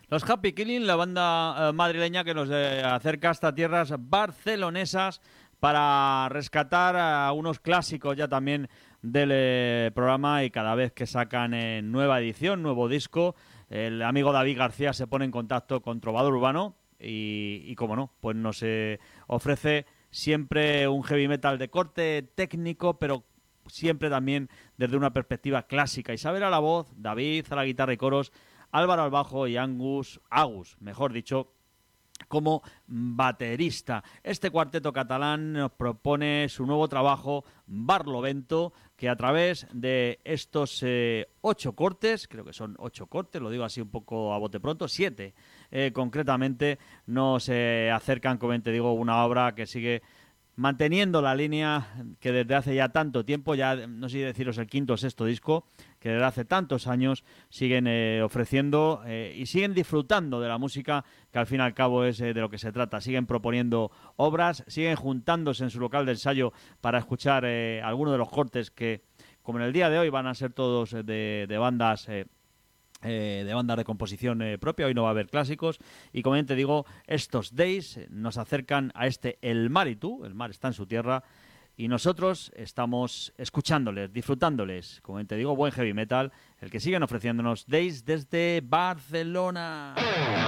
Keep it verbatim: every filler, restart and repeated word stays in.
Los Happy Killing, la banda eh, madrileña que nos eh, acerca hasta tierras barcelonesas para rescatar a unos clásicos ya también del eh, programa, y cada vez que sacan eh, nueva edición, nuevo disco, el amigo David García se pone en contacto con Trovador Urbano y, y como no, pues nos eh, ofrece siempre un heavy metal de corte técnico, pero siempre también desde una perspectiva clásica. Isabel a la voz, David a la guitarra y coros, Álvaro al bajo y Angus, Agus, mejor dicho, como baterista. Este cuarteto catalán nos propone su nuevo trabajo, Barlovento, que a través de estos eh, ocho cortes, creo que son ocho cortes, lo digo así un poco a bote pronto, siete eh, concretamente, nos eh, acercan, como te digo, una obra que sigue manteniendo la línea que desde hace ya tanto tiempo, ya no sé si deciros el quinto o sexto disco, que desde hace tantos años siguen eh, ofreciendo eh, y siguen disfrutando de la música, que al fin y al cabo es eh, de lo que se trata. Siguen proponiendo obras, siguen juntándose en su local de ensayo para escuchar eh, algunos de los cortes que, como en el día de hoy, van a ser todos de, de bandas... Eh, Eh, de bandas de composición eh, propia. Hoy no va a haber clásicos, y como bien te digo, estos Days nos acercan a este El Mar y tú, el mar está en su tierra y nosotros estamos escuchándoles, disfrutándoles, como bien te digo, buen heavy metal, el que siguen ofreciéndonos Days desde Barcelona.